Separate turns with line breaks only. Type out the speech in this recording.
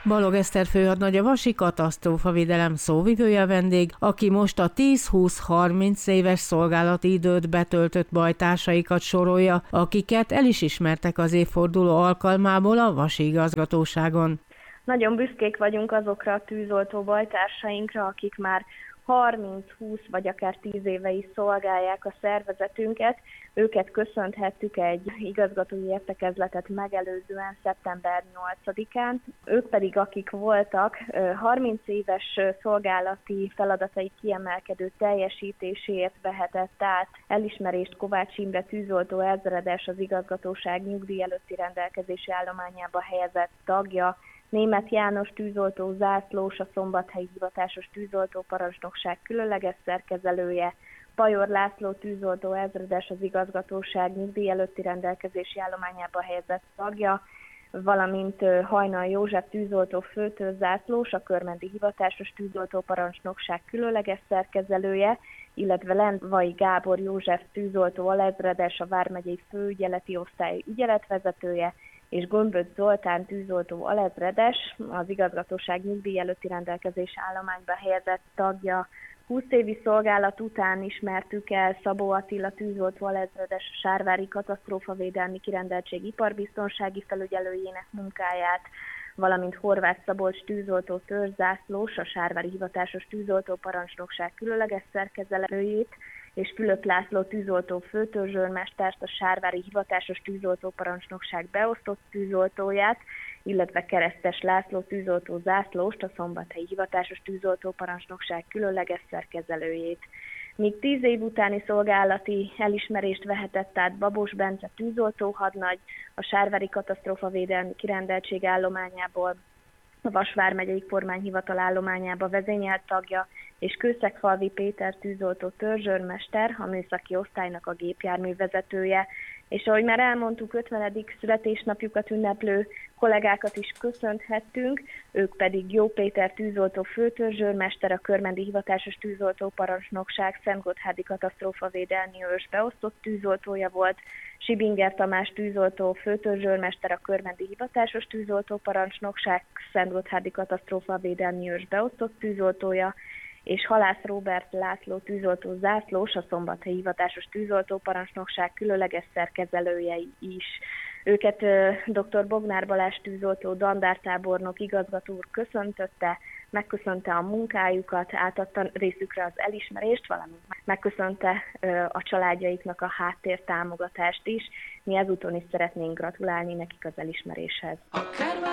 Balog Eszter főhadnagy, a Vasi Katasztrófavédelem szóvivője vendég, aki most a 10-20-30 éves szolgálati időt betöltött bajtársaikat sorolja, akiket el is ismertek az évforduló alkalmából a Vasi igazgatóságon.
Nagyon büszkék vagyunk azokra a tűzoltó bajtársainkra, akik már 30-20 vagy akár 10 éve is szolgálják a szervezetünket. Őket köszönhettük egy igazgatói értekezletet megelőzően szeptember 8-án. Ők pedig, akik voltak, 30 éves szolgálati feladatai kiemelkedő teljesítéséért vehetett át elismerést Kovács Imre tűzoltó ezredes, az igazgatóság nyugdíj előtti rendelkezési állományába helyezett tagja, Németh János tűzoltó zászlós, a Szombathelyi Hivatásos Tűzoltóparancsnokság különleges szerkezelője, Pajor László tűzoltó ezredes, az igazgatóság nyugdíj előtti rendelkezési állományába helyezett tagja, valamint Hajnal József tűzoltó főtőzászlós, a Körmendi Hivatásos Tűzoltóparancsnokság különleges szerkezelője, illetve Lendvai Gábor József tűzoltó alezredes, a Vármegyei Főügyeleti Osztály ügyeletvezetője, és Gömböt Zoltán tűzoltó alezredes, az igazgatóság nyugdíj előtti rendelkezés állományba helyezett tagja. 20 évi szolgálat után ismertük el Szabó Attila tűzoltó alezredes, a Sárvári Katasztrófavédelmi Kirendeltség iparbiztonsági felügyelőjének munkáját, valamint Horváth Szabolcs tűzoltó törzszászlós, a Sárvári Hivatásos Tűzoltóparancsnokság különleges szerkezelőjét, és Fülöp László tűzoltó főtörzsőrmestert, a Sárvári Hivatásos Tűzoltóparancsnokság beosztott tűzoltóját, illetve Keresztes László tűzoltó zászlóst, a Szombathelyi Hivatásos Tűzoltóparancsnokság különleges szerkezelőjét. Míg 10 év utáni szolgálati elismerést vehetett át Babos Bence tűzoltó hadnagy, a Sárvári Katasztrófavédelmi Kirendeltség állományából, a Vas vármegyei kormányhivatal állományába vezényelt tagja, és Kőszegfalvi Péter tűzoltó törzsőrmester, a műszaki osztálynak a gépjárművezetője, és ahogy már elmondtuk, 50. születésnapjukat ünneplő kollégákat is köszönhettünk, ők pedig Jó Péter tűzoltó főtörzsőrmester, a Körmendi Hivatásos Tűzoltóparancsnokság Szentgotthárdi Katasztrófavédelmi őrs beosztott tűzoltója volt, Sibinger Tamás tűzoltó főtörzsőrmester, a Körmendi Hivatásos Tűzoltóparancsnokság Szentgotthárdi Katasztrófavédelmi őrs beosztott tűzoltója, és Halász Róbert László tűzoltó zászlós, a Szombathelyi Hivatásos Tűzoltóparancsnokság különleges szerkezelőjei is. Őket dr. Bognár Balázs tűzoltó dandártábornok igazgató úr köszöntötte, megköszönte a munkájukat, átadta részükre az elismerést, valamint megköszönte a családjaiknak a háttértámogatást is. Mi ezúton is szeretnénk gratulálni nekik az elismeréshez.